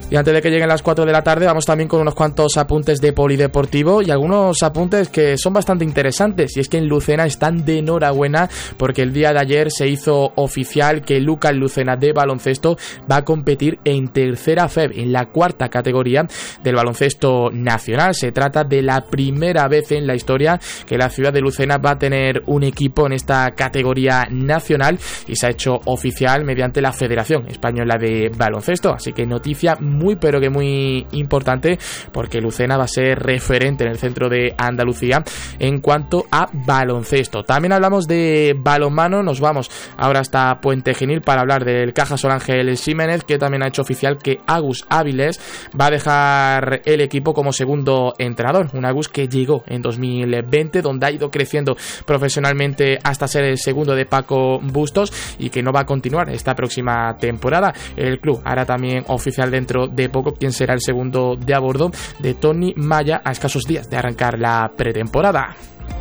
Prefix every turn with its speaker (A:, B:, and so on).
A: Y antes de que lleguen las 4 de la tarde vamos también con unos cuantos apuntes de polideportivo y algunos apuntes que son bastante interesantes, y es que en Lucena están de enhorabuena porque el día de ayer se hizo oficial que Lucas Lucena de baloncesto va a competir en tercera FEB, en la cuarta categoría del baloncesto nacional. Se trata de la primera vez en la historia que la ciudad de Lucena va a tener un equipo en esta categoría nacional y se ha hecho oficial mediante la Federación Española de Baloncesto, así que noticia muy pero que muy importante porque Lucena va a ser referente en el centro de Andalucía en cuanto a baloncesto. También hablamos de balonmano, nos vamos ahora hasta Puente Genil para hablar del Caja Sol Ángel Ximénez, que también ha hecho oficial que Agus Áviles va a dejar el equipo como segundo entrenador, un Agus que llegó en 2020, donde ha ido creciendo profesionalmente hasta ser el segundo de Paco Bustos y que no va a continuar esta próxima temporada. El club hará también oficial dentro de poco quién será el segundo de a bordo de Tony Maya a escasos días de arrancar la pretemporada.